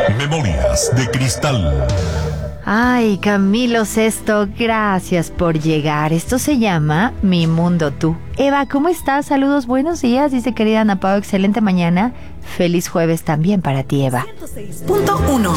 Memorias de Cristal. Ay, Camilo Sesto, gracias por llegar. Esto se llama Mi Mundo Tú. Eva, ¿cómo estás? Saludos, buenos días. Dice querida Ana Pao, excelente mañana. Feliz jueves también para ti, Eva. 106.1